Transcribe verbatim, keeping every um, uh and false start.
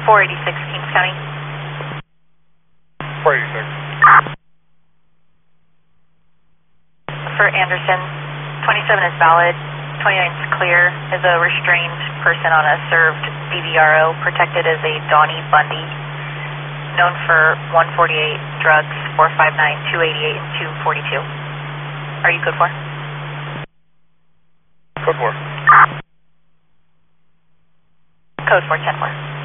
four eighty-six, Kings County. four eighty-six. For Anderson, twenty-seven is valid, twenty-nine is clear, is a restrained person on a served D V R O, protected as a Donnie Bundy, known for one forty-eight drugs, four fifty-nine, two eighty-eight, and two forty-two. Are you good for? Code four. Code four ten four.